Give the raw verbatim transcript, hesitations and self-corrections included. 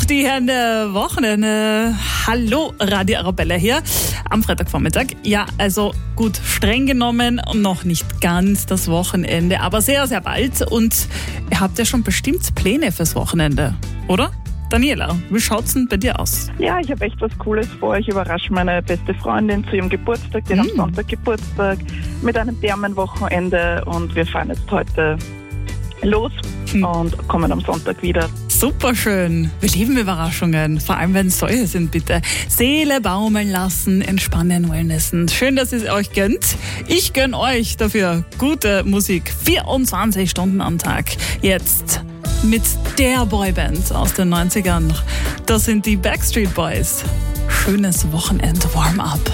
die Hände Wochenende. Hallo, Radio Arabella hier am Freitagvormittag. Ja, also gut, streng genommen noch nicht ganz das Wochenende, aber sehr, sehr bald. Und ihr habt ja schon bestimmt Pläne fürs Wochenende, oder? Daniela, wie schaut's denn bei dir aus? Ja, ich habe echt was Cooles vor. Ich überrasche meine beste Freundin zu ihrem Geburtstag. Die hat am Sonntag Geburtstag mit einem Thermenwochenende und wir fahren jetzt heute los hm. und kommen am Sonntag wieder. Super schön. Wir lieben Überraschungen, vor allem wenn es solche sind, bitte. Seele baumeln lassen, entspannen, wellnessen. Schön, dass ihr es euch gönnt. Ich gönn euch dafür gute Musik. vierundzwanzig Stunden am Tag. Jetzt mit der Boyband aus den neunzigern. Das sind die Backstreet Boys. Schönes Wochenend-Warm-up.